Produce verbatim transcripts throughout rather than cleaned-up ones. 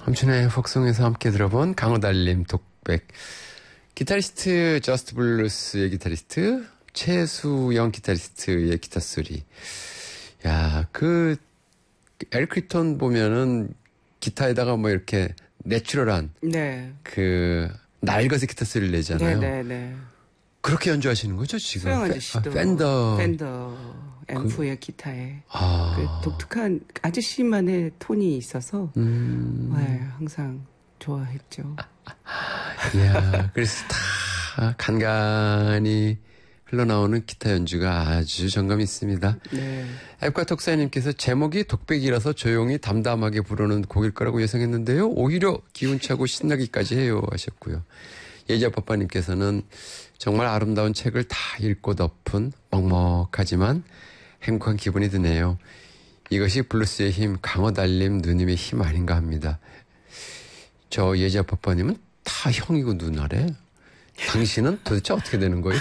함춘의 폭송에서 함께 들어본 강호달님 독백. 기타리스트 저스트 블루스의 기타리스트 최수영 기타리스트의 기타 소리. 야, 그 에릭 클랩턴 보면은 기타에다가 뭐 이렇게 내추럴한 네. 그 날것의 기타 소리를 내잖아요. 네네네. 네, 네. 그렇게 연주하시는 거죠 지금? 수영 아저씨도 아, 팬더 팬더 앰프의 그, 기타에 아. 그 독특한 아저씨만의 톤이 있어서 음. 네, 항상 좋아했죠. 이야, 그래서 다 간간히 흘러나오는 기타 연주가 아주 정감이 있습니다. 네. 앱과 톡사님께서 제목이 독백이라서 조용히 담담하게 부르는 곡일 거라고 예상했는데요. 오히려 기운차고 신나기까지 해요 하셨고요. 예자빠빠님께서는 정말 아름다운 책을 다 읽고 덮은 먹먹하지만 행복한 기분이 드네요. 이것이 블루스의 힘, 강어달님 누님의 힘 아닌가 합니다. 저 예자빠빠님은 다 형이고 누나래. 당신은 도대체 어떻게 되는 거예요?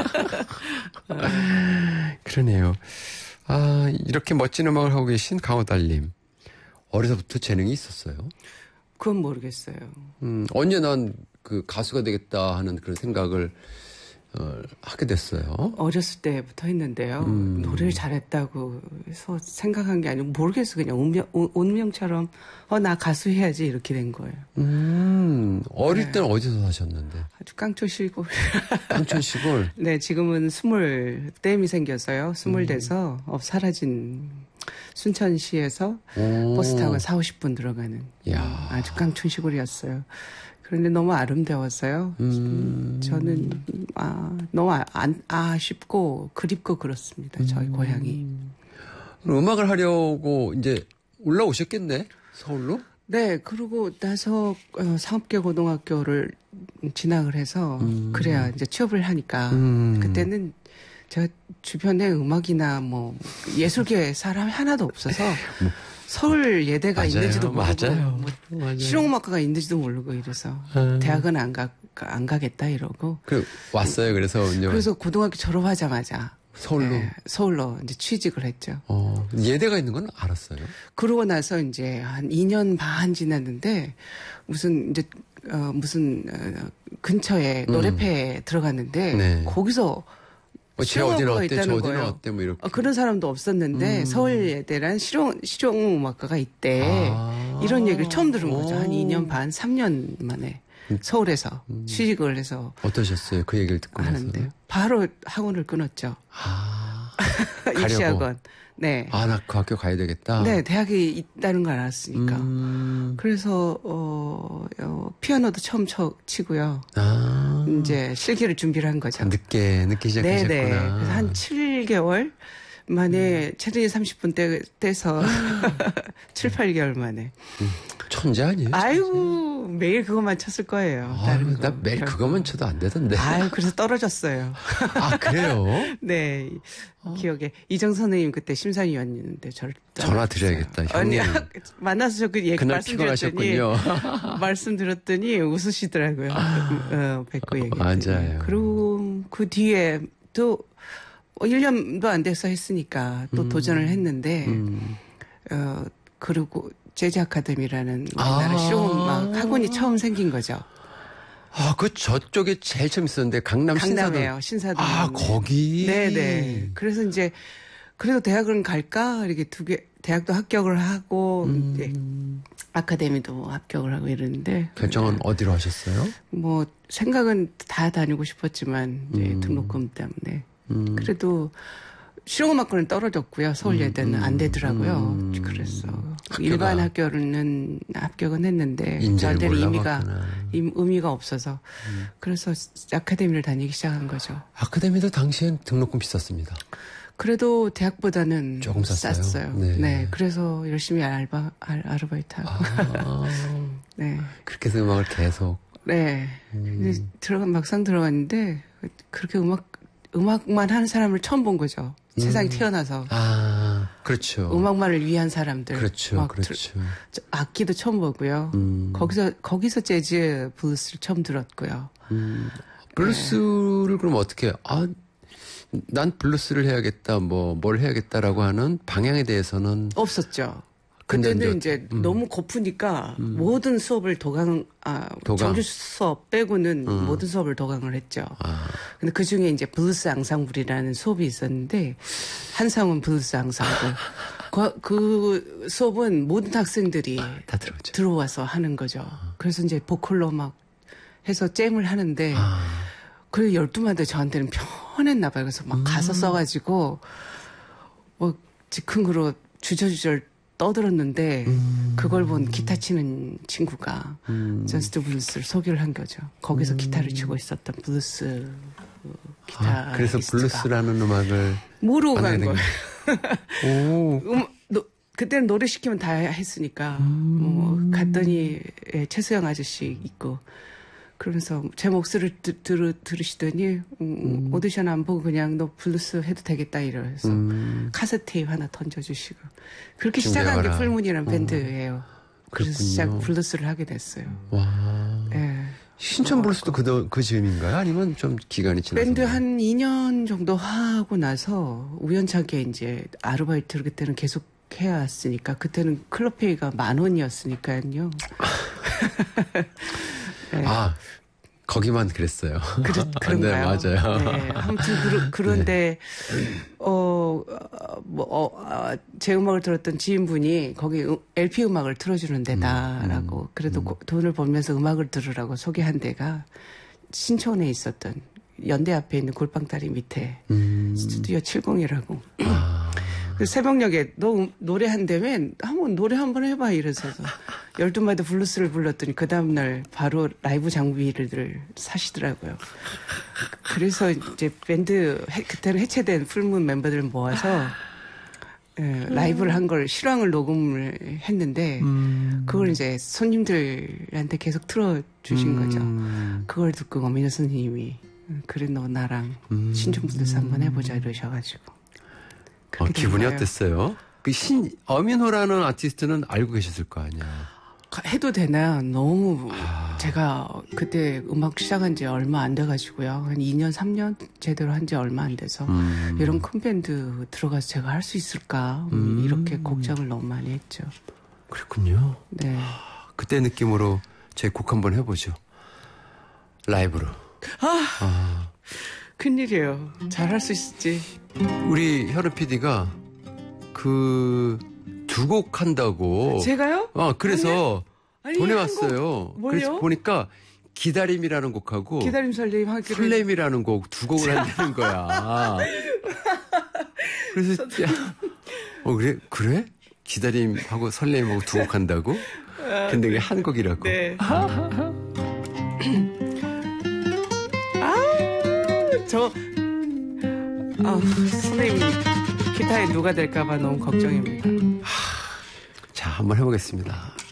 그러네요. 아, 이렇게 멋진 음악을 하고 계신 강호달님. 어려서부터 재능이 있었어요? 그건 모르겠어요. 음, 언제 난 그 가수가 되겠다 하는 그런 생각을 어, 하게 됐어요. 어렸을 때부터 했는데요. 음. 노래를 잘했다고 해서 생각한 게 아니고 모르겠어. 그냥 운명, 운명처럼 어, 나 가수 해야지 이렇게 된 거예요. 음, 어릴 네. 때는 어디서 사셨는데? 아주 깡촌 시골. 깡촌 시골? 네, 지금은 스물, 댐이 생겨서요. 스물 음. 돼서 어, 사라진 순천시에서 오. 버스 타고 사오십 분 들어가는 야. 아주 깡촌 시골이었어요. 그런데 너무 아름다웠어요. 음. 저는 아, 너무 아, 안, 아쉽고 그립고 그렇습니다. 저희 음. 고향이. 음악을 하려고 이제 올라오셨겠네? 서울로? 네, 그러고 나서 어, 상업계 고등학교를 진학을 해서 음. 그래야 이제 취업을 하니까 음. 그때는 제가 주변에 음악이나 뭐 예술계 사람이 하나도 없어서 뭐. 서울 예대가 맞아요, 있는지도 모르고 맞아요. 뭐 맞아요. 실용음악과가 있는지도 모르고 이래서 음. 대학은 안 가, 안 가겠다 이러고 그 왔어요. 그래서 이제 그래서 고등학교 졸업하자마자 서울로 네, 서울로 이제 취직을 했죠. 어, 예대가 있는 건 알았어요. 그러고 나서 이제 한 이 년 반 지났는데 무슨 이제 어, 무슨 어, 근처에 노래패에 음. 들어갔는데 네. 거기서 어, 쟤 어디는 어때? 저 어디는 거예요. 어때? 뭐 이렇게. 어, 그런 사람도 없었는데 음. 서울예대란 실용 실용음악과가 있대. 아. 이런 얘기를 처음 들은 거죠. 오. 한 이 년 반, 삼 년 만에 서울에서 음. 취직을 해서. 어떠셨어요? 그 얘기를 듣고 하는데 나서. 바로 학원을 끊었죠. 아. 입시학원. 네. 아, 나 그 학교 가야 되겠다. 네, 대학이 있다는 걸 알았으니까. 음. 그래서 어, 어 피아노도 처음 쳐, 치고요. 아. 이제 실기를 준비를 한 거죠. 늦게 늦게 시작하셨구나. 네네. 그래서 한 칠 개월 만에 음. 최대 삼십 분 떼, 떼서 칠, 팔 개월 만에. 음. 천재 아니에요? 천재? 아이고 매일 그것만 쳤을 거예요. 아유, 나 매일 결국. 그것만 쳐도 안 되던데. 아유, 그래서 떨어졌어요. 아, 그래요? 네. 어. 기억에 이정 선생님 그때 심사위원이었는데 저를 전화 드려야겠다. 형님. 아니, 만나서 저 그 얘기 말씀드렸더니 말씀드렸더니 웃으시더라고요. 어, 뵙고 얘기했더니. 맞아요. 그리고 그 뒤에 또 일 년도 안 돼서 했으니까 또 음. 도전을 했는데 음. 어 그리고 재즈 아카데미라는 우리나라 아. 실용음악 학원이 처음 생긴 거죠. 아, 그 저쪽에 제일 처음 있었는데 강남 강남이에요. 신사동. 아, 거기. 네네. 그래서 이제 그래도 대학은 갈까 이렇게 두 개 대학도 합격을 하고 음. 이제 아카데미도 합격을 하고 이러는데 결정은 어디로 하셨어요? 뭐 생각은 다 다니고 싶었지만 이제 음. 등록금 때문에 음. 그래도 실용음악과는 떨어졌고요. 서울예대는 음. 안 되더라고요. 음. 그래서 학교가. 일반 학교는 합격은 했는데 저한테는 의미가 의미가 없어서 음. 그래서 아카데미를 다니기 시작한 거죠. 아카데미도 당시엔 등록금 비쌌습니다. 그래도 대학보다는 조금 쌌어요. 쌌어요. 네. 네, 그래서 열심히 알바 아르바이트하고. 아. 네. 그렇게 해서 음악을 계속. 네. 음. 근데 들어가 막상 들어갔는데 그렇게 음악 음악만 하는 사람을 처음 본 거죠. 음. 세상에 태어나서. 아, 그렇죠. 음악만을 위한 사람들. 그렇죠, 그렇죠. 들, 악기도 처음 보고요. 음. 거기서 거기서 재즈 블루스를 처음 들었고요. 음. 블루스를 네. 그럼 어떻게? 아, 난 블루스를 해야겠다, 뭐 뭘 해야겠다라고 하는 방향에 대해서는 없었죠. 그때는 이제 음. 너무 고프니까 음. 모든 수업을 도강, 아, 도강. 정규 수업 빼고는 음. 모든 수업을 도강을 했죠. 아. 근데 그 중에 이제 블루스 앙상블이라는 수업이 있었는데, 한상훈 블루스 앙상블. 그, 그 수업은 모든 학생들이 다 들어오죠. 들어와서 하는 거죠. 그래서 이제 보컬로 막 해서 잼을 하는데, 아. 그 열두 마디 저한테는 편했나 봐요. 그래서 막 음. 가사 써가지고, 뭐, 즉흥으로 주저주절 떠들었는데 음. 그걸 본 기타 치는 친구가 음. 저스트 블루스를 소개를 한 거죠. 거기서 음. 기타를 치고 있었던 블루스 기타. 아, 그래서 블루스라는 음악을 모르고 간 거예요. 오. 음, 노, 그때는 노래 시키면 다 했으니까 음. 뭐 갔더니 예, 최수영 아저씨 있고 그러면서 제 목소리를 드, 들, 들으시더니 음, 음. 오디션 안 보고 그냥 너 블루스 해도 되겠다 이러면서 음. 카세트 테이프 하나 던져주시고 그렇게 시작한 게 풀문이라는 어. 밴드예요. 그래서 그렇군요. 시작 블루스를 하게 됐어요. 와. 네. 신촌 블루스도 그, 그 즈음인가요? 아니면 좀 기간이 지나서? 밴드 한 이 년 정도 하고 나서 우연찮게 이제 아르바이트를 그때는 계속 해왔으니까 그때는 클럽페이가 만 원이었으니까요. 네. 아, 거기만 그랬어요. 그렇, 그런가요? 네, 맞아요. 네, 아무튼 그러, 그런데 네. 어, 뭐, 어, 제 음악을 들었던 지인분이 거기 엘피 음악을 틀어주는 데다라고 음, 음, 그래도 음. 돈을 벌면서 음악을 들으라고 소개한 데가 신촌에 있었던 연대 앞에 있는 골방다리 밑에 음. 스튜디오 칠십이라고. 아. 그 새벽녘에 너 노래 한다며 한번 노래 한번 해봐 이래서 열두 마디 블루스를 불렀더니 그 다음날 바로 라이브 장비를 사시더라고요. 그래서 이제 밴드 그때는 해체된 풀문 멤버들 모아서 예, 라이브를 한 걸 실황을 녹음을 했는데 음. 그걸 이제 손님들한테 계속 틀어주신 음. 거죠. 그걸 듣고 어미너 선생님이 그래 너 나랑 음. 신촌 블루스 한번 해보자 이러셔가지고 어, 기분이 어땠어요? 그 신, 어민호라는 아티스트는 알고 계셨을 거 아니야. 해도 되나? 너무, 아... 제가 그때 음악 시작한 지 얼마 안 돼가지고요. 한 이 년, 삼 년 제대로 한 지 얼마 안 돼서. 음... 이런 큰 밴드 들어가서 제가 할 수 있을까? 음... 이렇게 걱정을 너무 많이 했죠. 그랬군요. 네. 그때 느낌으로 제 곡 한번 해보죠. 라이브로. 아! 아... 큰일이에요. 잘할 수 있을지. 우리 현우 피디가 그 두 곡 한다고. 제가요? 어, 그래서 아니, 보내왔어요. 곡, 그래서 보니까 기다림이라는 곡하고 기다림 설렘 하기로 설렘이라는 곡 두 곡을 한다는 거야. 그래서 어 그래 그래 기다림하고 설렘하고 두 곡 한다고? 근데 그게 한 곡이라고. 네. 아, 저 아, 선생님 기타에 누가 될까봐 너무 걱정입니다. 자, 한번 해보겠습니다.